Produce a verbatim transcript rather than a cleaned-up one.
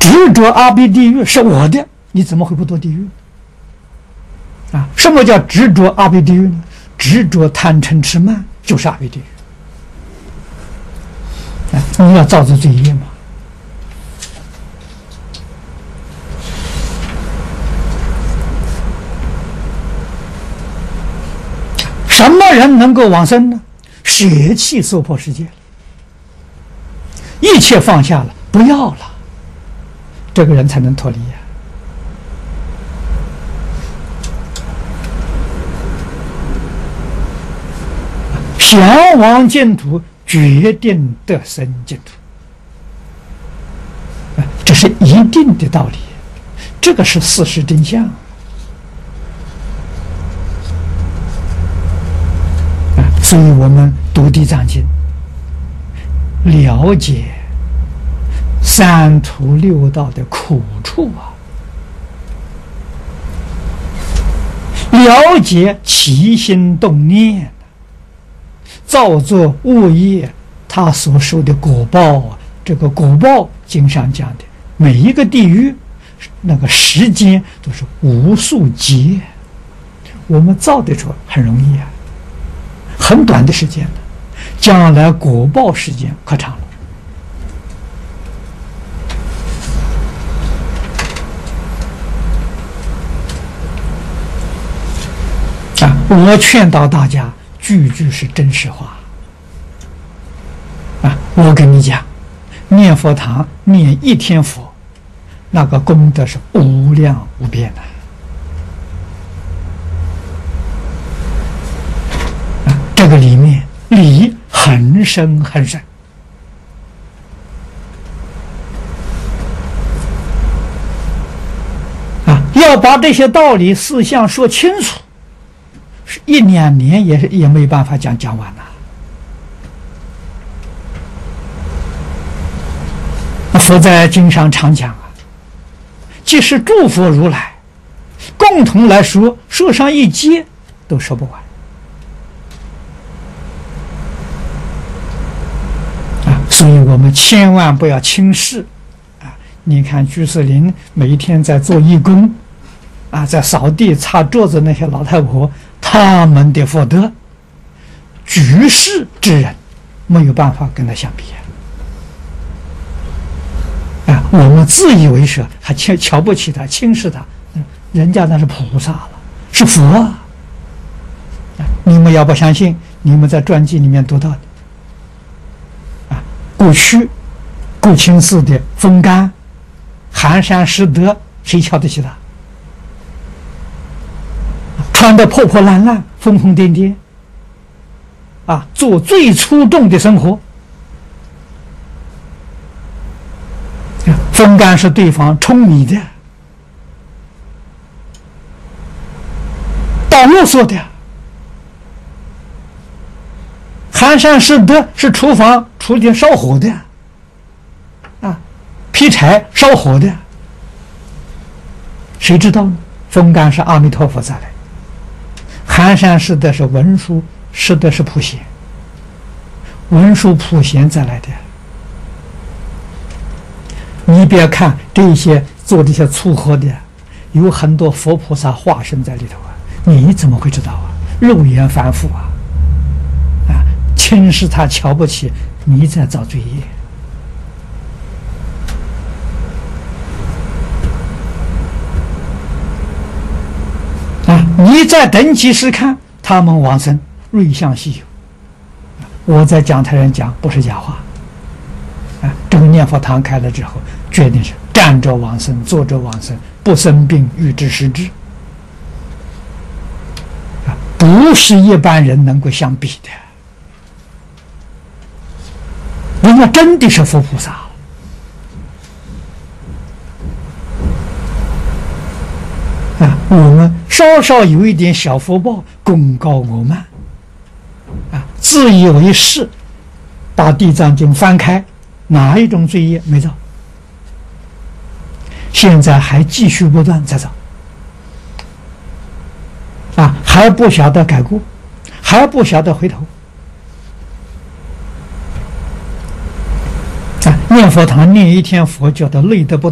执着阿鼻地狱是我的，你怎么会不堕地狱？啊，什么叫执着阿鼻地狱呢？执着贪嗔痴慢就是阿鼻地狱。啊，你要造作罪业嘛。什么人能够往生呢？舍弃娑婆世界，一切放下了，不要了，这个人才能脱离呀。向往净土，决定得生净土，这是一定的道理，这个是事实真相。所以我们读地藏经，了解三途六道的苦处啊，了解起心动念，造作恶业，他所受的果报啊，这个果报经上讲的，每一个地狱那个时间都是无数劫，我们造得出很容易啊。很短的时间了，将来果报时间可长了。啊，我劝导大家，句句是真实话。啊，我跟你讲，念佛堂念一天佛，那个功德是无量无边的。这个里面理很深很深啊！要把这些道理事项说清楚，是一两年也是也没办法讲讲完了。佛在经上常讲啊，即使诸佛如来共同来说，说上一节都说不完。所以我们千万不要轻视啊！你看居士林每一天在做义工啊，在扫地擦桌子，那些老太婆，他们的福德，举世之人没有办法跟他相比啊！啊，我们自以为是，还瞧瞧不起他，轻视他，人家那是菩萨了，是佛啊！你们要不相信，你们在传记里面读到的。过去顾清寺的风干、寒山拾得，谁瞧得起他？穿得破破烂烂、疯疯癫癫，啊，做最粗重的生活。风干是对方舂米的，稻木做的。寒山拾得是厨房厨里烧火的，啊，劈柴烧火的，谁知道呢？风干是阿弥陀佛再来，寒山拾得是文殊，拾得是普贤，文殊普贤再来的。你别看这些做这些粗活的，有很多佛菩萨化身在里头啊，你怎么会知道啊？肉眼凡夫啊！轻视他，瞧不起你，在造罪业啊！你在等几时看他们往生，瑞相稀有。我在讲台上讲，不是假话啊！这个念佛堂开了之后，决定是站着往生，坐着往生，不生病，预知时至啊，不是一般人能够相比的。人家真的是佛菩萨啊！我们稍稍有一点小福报，功高我慢啊，自以为是，把地藏经翻开，哪一种罪业没造？现在还继续不断在造啊，还不晓得改过，还不晓得回头。念佛堂念一天佛，觉得累得不